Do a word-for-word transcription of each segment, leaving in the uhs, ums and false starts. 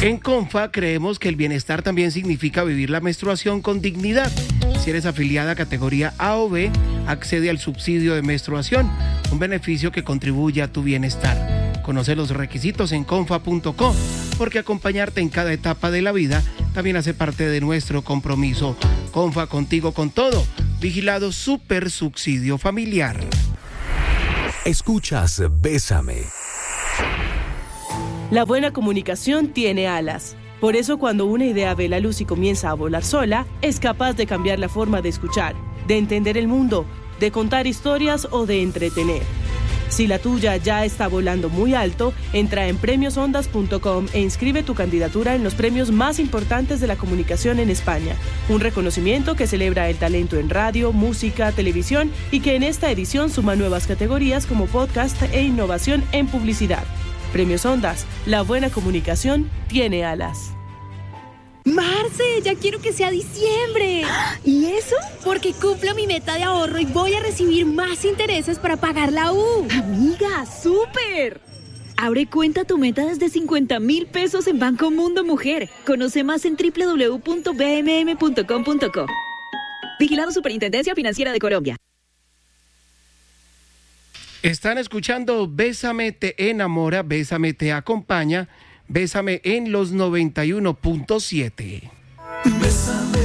En Confa creemos que el bienestar también significa vivir la menstruación con dignidad. Si eres afiliada a categoría A o B, accede al subsidio de menstruación, un beneficio que contribuye a tu bienestar. Conoce los requisitos en confa punto co, porque acompañarte en cada etapa de la vida también hace parte de nuestro compromiso. Confa, contigo con todo. Vigilado Super Subsidio Familiar. Escuchas Bésame. La buena comunicación tiene alas. Por eso, cuando una idea ve la luz y comienza a volar sola, es capaz de cambiar la forma de escuchar, de entender el mundo, de contar historias o de entretener. Si la tuya ya está volando muy alto, entra en premios ondas punto com e inscribe tu candidatura en los premios más importantes de la comunicación en España. Un reconocimiento que celebra el talento en radio, música, televisión y que en esta edición suma nuevas categorías como podcast e innovación en publicidad. Premios Ondas, la buena comunicación tiene alas. Marce, ya quiero que sea diciembre. ¿Y eso? Porque cumplo mi meta de ahorro y voy a recibir más intereses para pagar la U. Amiga, ¡súper! Abre cuenta tu meta desde cincuenta mil pesos en Banco Mundo Mujer. Conoce más en doble u doble u doble u punto b m m punto com punto co. Vigilado Superintendencia Financiera de Colombia. Están escuchando Bésame te enamora, Bésame te acompaña, Bésame en los noventa y uno punto siete. Bésame.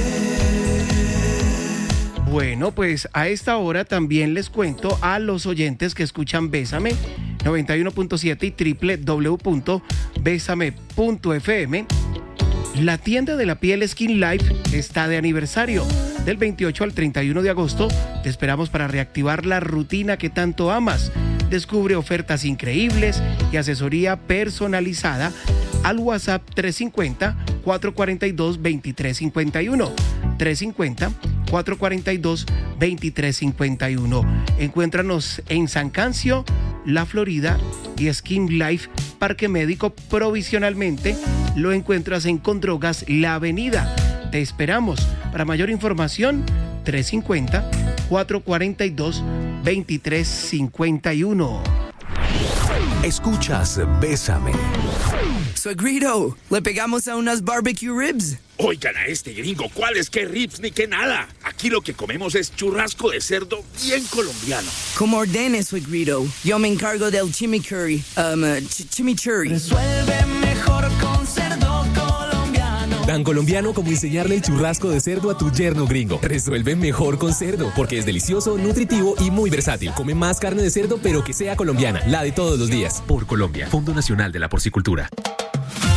Bueno, pues a esta hora también les cuento a los oyentes que escuchan Bésame noventa y uno punto siete y doble u doble u doble u punto bésame punto f m. La tienda de la piel Skin Life está de aniversario. Del veintiocho al treinta y uno de agosto te esperamos para reactivar la rutina que tanto amas. Descubre ofertas increíbles y asesoría personalizada al WhatsApp tres cinco cero, cuatro cuatro dos, dos tres cinco uno. tres cinco cero, cuatro cuatro dos, dos tres cinco uno. Encuéntranos en San Cancio, La Florida y Skin Life Parque Médico. Provisionalmente lo encuentras en Condrogas La Avenida. Te esperamos. Para mayor información, tres cinco cero, cuatro cuatro dos, dos tres cinco uno. Escuchas Bésame. Suegrito, ¿le pegamos a unas barbecue ribs? Oigan a este gringo, ¿cuáles qué ribs ni qué nada? Aquí lo que comemos es churrasco de cerdo bien colombiano. Como ordene, suegrito. Yo me encargo del chimichurri. Um, uh, ch- chimichurri. Resuelve mejor con cerdo colombiano. Tan colombiano como enseñarle el churrasco de cerdo a tu yerno gringo. Resuelve mejor con cerdo, porque es delicioso, nutritivo y muy versátil. Come más carne de cerdo, pero que sea colombiana, la de todos los días. Por Colombia, Fondo Nacional de la Porcicultura.